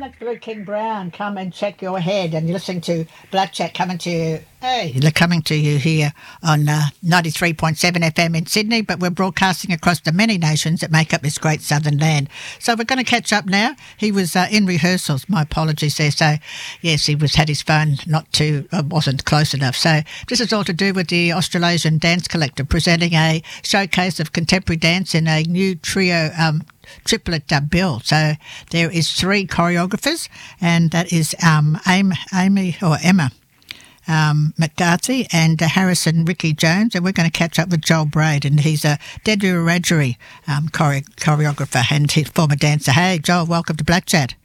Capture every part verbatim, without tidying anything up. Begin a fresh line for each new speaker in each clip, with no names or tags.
let Blue King Brown come and check your head, and you're listening to Black Chat coming to you. Hey, they're coming to you here on uh, ninety-three point seven F M in Sydney, but we're broadcasting across the many nations that make up this great southern land. So we're going to catch up now. He was uh, in rehearsals. My apologies there. So, yes, he was had his phone not too, uh, wasn't close enough. So this is all to do with the Australasian Dance Collective presenting a showcase of contemporary dance in a new trio um triplet uh, bill. So there is three choreographers, and that is um, Amy, Amy or Emma um, McCarthy and uh, Harrison Ricky Jones, and we're going to catch up with Joel Braid, and he's a Dedra Wiradjuri um, chore- choreographer and his former dancer. Hey, Joel, welcome to Black Chat.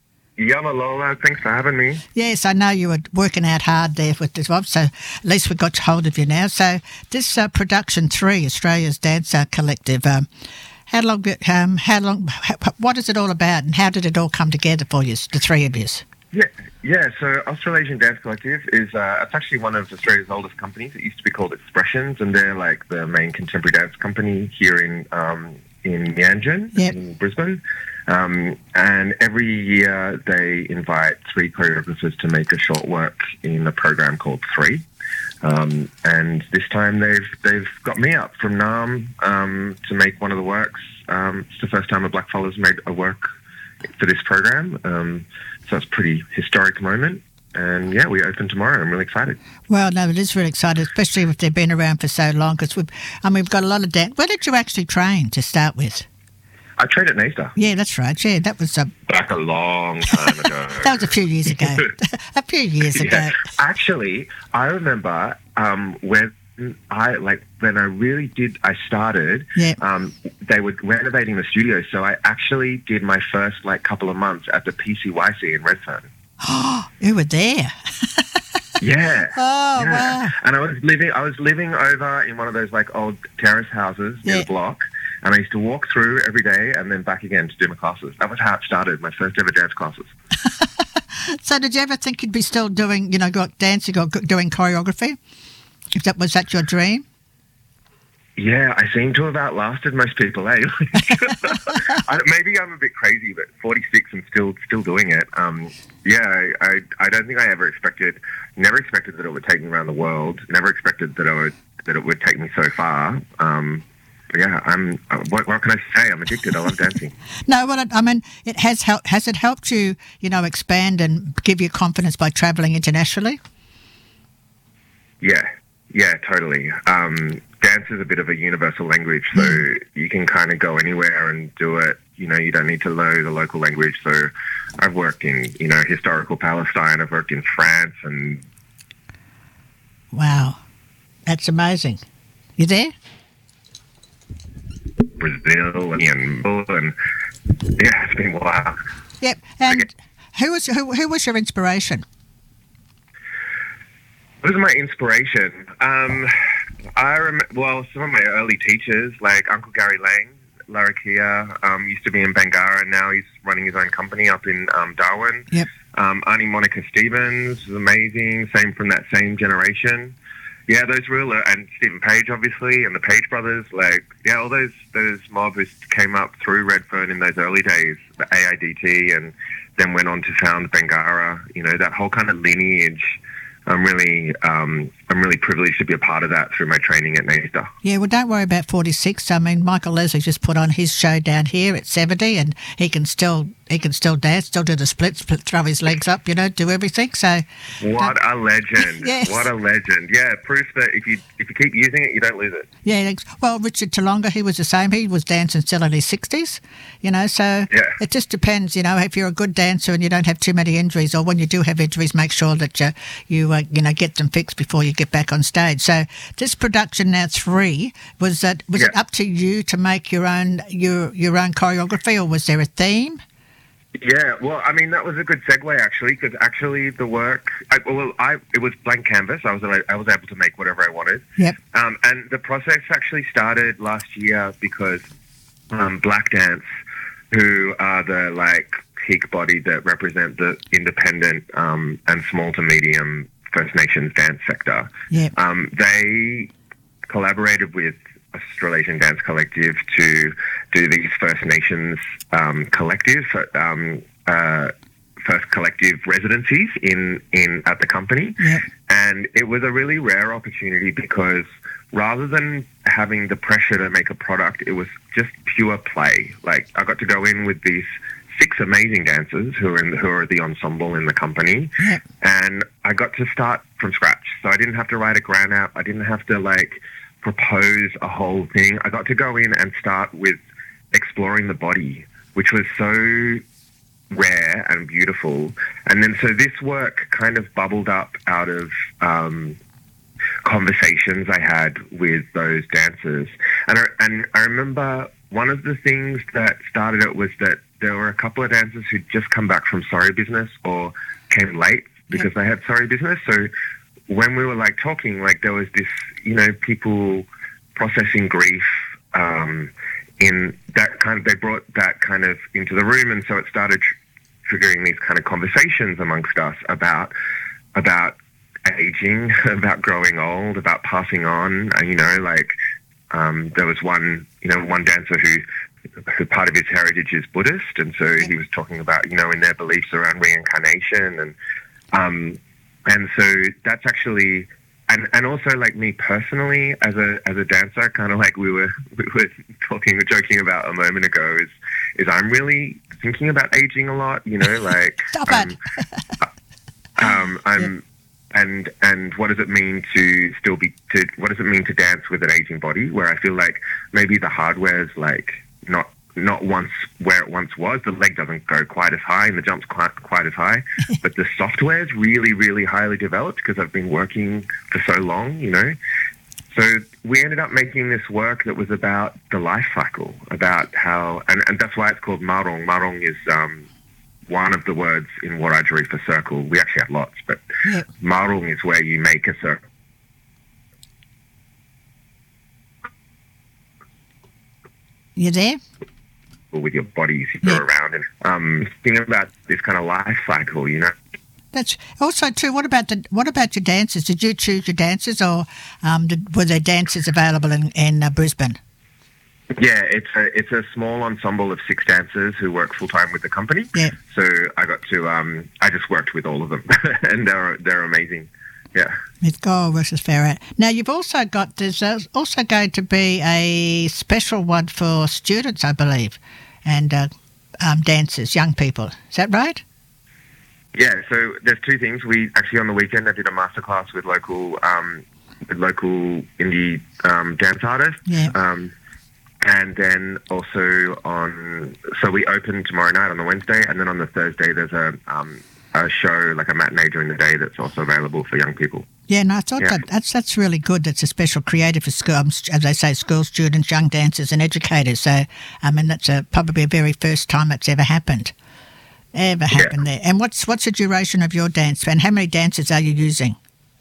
Yama Lola, thanks for having me.
Yes, I know you were working out hard there with this one, so at least we got hold of you now. So this uh, Production three, Australia's Dancer Collective, um, How long? Um, how long? How, what is it all about, and how did it all come together for you, the three of you?
Yeah, yeah. So Australasian Dance Collective is uh, it's actually one of Australia's oldest companies. It used to be called Expressions, and they're like the main contemporary dance company here in um, in Meanjin,
yep.
in Brisbane. Um, and every year they invite three choreographers to make a short work in a program called Three. Um, and this time they've they've got me up from Naarm um, to make one of the works. Um, it's the first time a blackfella's made a work for this program, um, so it's a pretty historic moment. And yeah, we open tomorrow. I'm really excited.
Well, no, it is really exciting, especially if they've been around for so long. Because we've, I mean, we've got a lot of dance. Where did you actually train to start with?
I trained at NAISTA.
Yeah, that's right. Yeah, that was a
back a long time ago.
That was a few years ago. a few years ago.
Yeah. Actually, I remember um, when I like when I really did. I started.
Yeah.
Um, they were renovating the studio, so I actually did my first like couple of months at the P C Y C in Redfern.
Oh, you were there.
Yeah.
Oh,
yeah.
wow.
And I was living. I was living over in one of those like old terrace houses near
yeah.
the block. And I used to walk through every day and then back again to do my classes. That was how it started, my first ever dance classes.
So did you ever think you'd be still doing, you know, got dancing or doing choreography? If that was that your dream?
Yeah, I seem to have outlasted most people, eh? I, maybe I'm a bit crazy, but forty-six and still still doing it. Um, yeah, I, I I don't think I ever expected, never expected that it would take me around the world. Never expected that it would that it would take me so far. Um, Yeah, I'm. Uh, what, what can I say? I'm addicted. I love dancing.
No, what I, I mean, it has helped. Has it helped you, you know, expand and give you confidence by travelling internationally?
Yeah, yeah, totally. Um, dance is a bit of a universal language, so mm. you can kind of go anywhere and do it. You know, you don't need to know the local language. So, I've worked in, you know, historical Palestine. I've worked in France, and
wow, that's amazing. You there?
Brazil and, and yeah, it's been a while.
Yep. And okay. who was who, who was your inspiration?
What was my inspiration? Um, I rem- well, some of my early teachers, like Uncle Gary Lang, Larrakia, um, used to be in Bangarra, and now he's running his own company up in um, Darwin.
Yep.
Um, Auntie Monica Stevens was amazing. Same from that same generation. Yeah, those real, uh, and Stephen Page, obviously, and the Page brothers, like, yeah, all those those mob who came up through Redfern in those early days, the A I D T, and then went on to found Bangarra, you know, that whole kind of lineage. I'm really, um, I'm really privileged to be a part of that through my training at NAISTA.
Yeah, well, don't worry about forty-six. I mean, Michael Leslie just put on his show down here at seventy, and he can still he can still dance, still do the splits, throw his legs up, you know, do everything. So,
what a legend!
Yes.
What a legend! Yeah, proof that if you if you keep using it, you don't lose it.
Yeah. Well, Richard Talonga, he was the same. He was dancing still in his sixties, you know. So
yeah.
It just depends, you know. If you're a good dancer and you don't have too many injuries, or when you do have injuries, make sure that you you uh, you know get them fixed before you get back on stage. So this production now Three was that was
yeah.
it up to you to make your own your your own choreography, or was there a theme?
Yeah, well, I mean, that was a good segue, actually, because actually the work, I, well, I it was blank canvas. I was I was able to make whatever I wanted.
Yep.
Um, and the process actually started last year because um, Black Dance, who are the, like, peak body that represent the independent um, and small to medium First Nations dance sector,
yep.
um, they collaborated with Australasian Dance Collective to do these First Nations um, collective um, uh, first collective residencies in, in at the company.
Yeah.
And it was a really rare opportunity because rather than having the pressure to make a product, it was just pure play. Like, I got to go in with these six amazing dancers who are in, who are the ensemble in the company,
yeah.
and I got to start from scratch. So I didn't have to write a grant out. I didn't have to like propose a whole thing. I got to go in and start with exploring the body, which was so rare and beautiful. And then so this work kind of bubbled up out of um, conversations I had with those dancers. And I, and I remember one of the things that started it was that there were a couple of dancers who'd just come back from sorry business or came late because yeah. they had sorry business. So when we were like talking, like there was this, you know, people processing grief um, in that kind of, they brought that kind of into the room. And so it started tr- triggering these kind of conversations amongst us about, about aging, about growing old, about passing on, uh, you know, like um, there was one, you know, one dancer who, who part of his heritage is Buddhist, and so he was talking about, you know, in their beliefs around reincarnation, and um, and so that's actually, and, and also like me personally as a as a dancer, kind of like we were we were talking or joking about a moment ago, is is I'm really thinking about aging a lot, you know, like
Stop
um,
it.
um, I'm. Yeah. And and what does it mean to still be to what does it mean to dance with an aging body? Where I feel like maybe the hardware's like not not once where it once was. The leg doesn't go quite as high and the jump's quite quite as high, but the software is really really highly developed because I've been working for so long, you know. So we ended up making this work that was about the life cycle, about how, and, and that's why it's called Marong. Marong is um, one of the words in Wiradjuri for circle. We actually have lots, but yeah. Marong is where you make a circle.
You there?
With your bodies, you go
yeah.
around and um, thinking about this kind of life cycle, you know.
That's also too. What about the what about your dancers? Did you choose your dancers, or um, did, were there dancers available in in uh, Brisbane?
Yeah, it's a it's a small ensemble of six dancers who work full time with the company.
Yeah.
So I got to um, I just worked with all of them, and they're they're amazing. Yeah.
With Gold versus Ferret. Now you've also got there's also going to be a special one for students, I believe, and uh, um, dancers, young people. Is that right?
Yeah. So there's two things. We actually on the weekend I did a masterclass with local um, with local indie um, dance artists.
Yeah.
Um, And then also on, so we open tomorrow night on the Wednesday, and then on the Thursday there's a um, a show, like a matinee during the day that's also available for young people.
Yeah, no, I thought
yeah.
that that's that's really good. That's a special creative for school, um, as they say, school students, young dancers, and educators. So, I mean, that's a, probably a very first time it's ever happened, ever happened yeah. there. And what's what's the duration of your dance? And how many dancers are you using?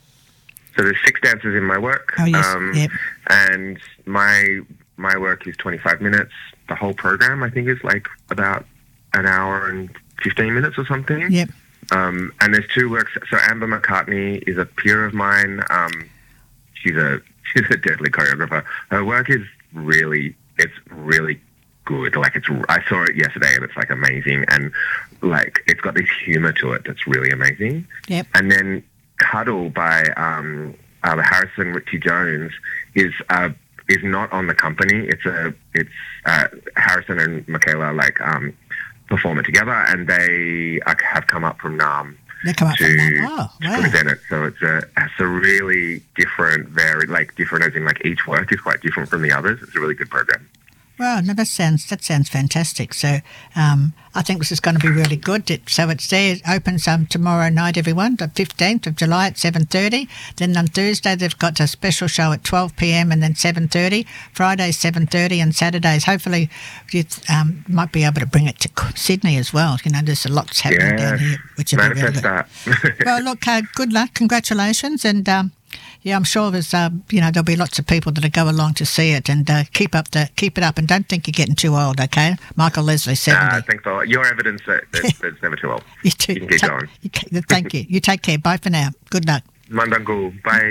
So there's six dancers in my work.
Oh yes,
um,
yep.
And my my work is twenty-five minutes. The whole program, I think, is like about an hour and fifteen minutes or something.
Yep.
Um, and there's two works. So Amber McCartney is a peer of mine. Um, she's a she's a deadly choreographer. Her work is really, it's really good. Like it's, I saw it yesterday and it's like amazing. And like, it's got this humor to it that's really amazing.
Yep.
And then Cuddle by um, uh, Harrison Ritchie Jones is uh, is not on the company. It's a it's uh, Harrison and Michaela like um, perform it together, and they uh, have come up from Nam
they come up
to,
from Nam. Oh,
to
wow.
present it. So it's a it's a really different, very like different as in like each work is quite different from the others. It's a really good program.
Well, no, that sounds that sounds fantastic. So um, I think this is going to be really good. It, so it's there, it opens um, tomorrow night, everyone, the fifteenth of July at seven thirty. Then on Thursday they've got a special show at twelve p.m. and then seven thirty. Friday seven thirty and Saturdays. Hopefully you um, might be able to bring it to Sydney as well. You know, there's a lot happening
yeah,
down here, which will be really good.
That.
Well, look, uh, good luck, congratulations, and. Um, Yeah, I'm sure there's, um, you know, there'll be lots of people that'll go along to see it, and uh, keep up the keep it up, and don't think you're getting too old, okay? Michael Leslie, seventy.
Uh, thanks all. Your evidence that, that it's never too old.
you, too,
you can keep
ta-
going.
You, thank you. You take care. Bye for now. Good luck.
Mandangu. Bye.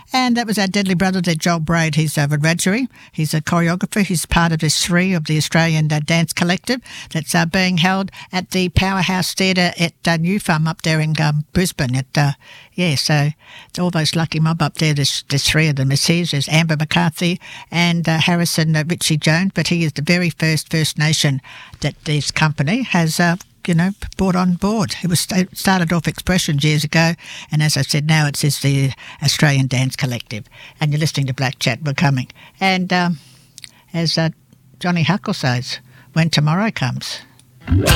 And that was our deadly brother there, Joel Braid. He's a Wiradjuri. He's a choreographer. He's part of this three of the Australian uh, Dance Collective that's uh, being held at the Powerhouse Theatre at uh, New Farm up there in um, Brisbane. At, uh, yeah, so it's all those lucky mob up there. There's, there's three of them. There's, there's Amber McCarthy and uh, Harrison uh, Ritchie Jones, but he is the very first First Nation that this company has uh, you know, brought on board. It was it started off Expressions years ago, and as I said, now it's, it's the Australian Dance Collective. And you're listening to Black Chat. We're coming. And um, as uh, Johnny Huckle says, when tomorrow comes.